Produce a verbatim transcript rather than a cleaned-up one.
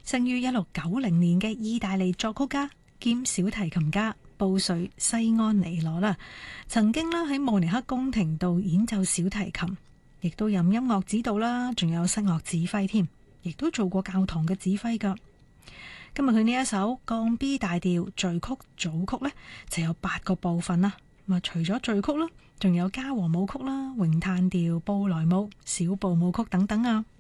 生於一六九零年嘅意大利作曲家兼小提琴家布瑞西安尼羅啦，曾經啦喺慕尼黑宮廷度演奏小提琴，亦都任音樂指導啦，仲有室樂指揮添，亦都做過教堂嘅指揮噶。今日佢呢一首降 B 大調序曲組曲呢，就有八個部分啦。咁啊，除咗序曲啦，仲有嘉禾舞曲啦、詠嘆調、布萊舞、小步舞曲等等啊。